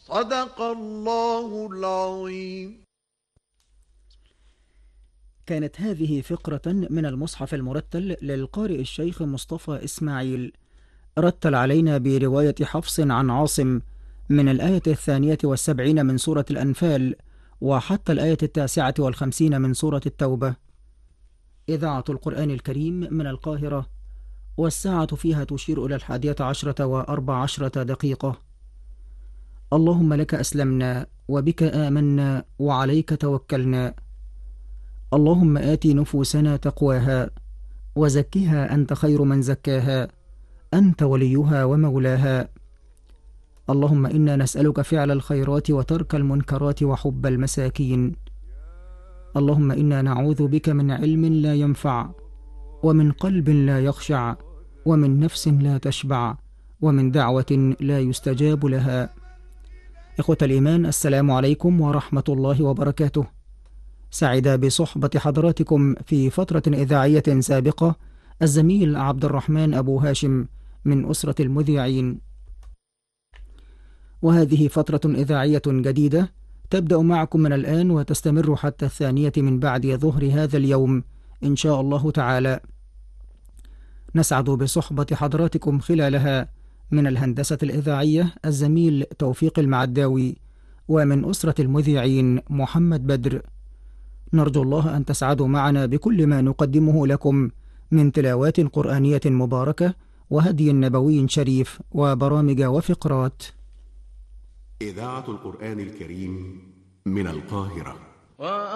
صدق الله العظيم. كانت هذه فقرة من المصحف المرتل للقارئ الشيخ مصطفى إسماعيل، رتل علينا برواية حفص عن عاصم من الآية 72 من سورة الأنفال وحتى الآية 59 من سورة التوبة. إذاعة القرآن الكريم من القاهرة، والساعة فيها تشير إلى 11:14 اللهم لك أسلمنا وبك آمنا وعليك توكلنا. اللهم آت نفوسنا تقواها وزكها أنت خير من زكاها، أنت وليها ومولاها. اللهم إنا نسألك فعل الخيرات وترك المنكرات وحب المساكين. اللهم إنا نعوذ بك من علم لا ينفع، ومن قلب لا يخشع، ومن نفس لا تشبع، ومن دعوة لا يستجاب لها. إخوة الإيمان، السلام عليكم ورحمة الله وبركاته. سعد بصحبة حضراتكم في فترة إذاعية سابقة الزميل عبد الرحمن أبو هاشم من أسرة المذيعين، وهذه فترة إذاعية جديدة تبدأ معكم من الآن وتستمر حتى 2 من بعد ظهر هذا اليوم إن شاء الله تعالى. نسعد بصحبة حضراتكم خلالها من الهندسة الإذاعية الزميل توفيق المعداوي، ومن أسرة المذيعين محمد بدر. نرجو الله أن تسعدوا معنا بكل ما نقدمه لكم من تلاوات قرآنية مباركة وهدي نبوي شريف وبرامج وفقرات. إذاعة القرآن الكريم من القاهرة.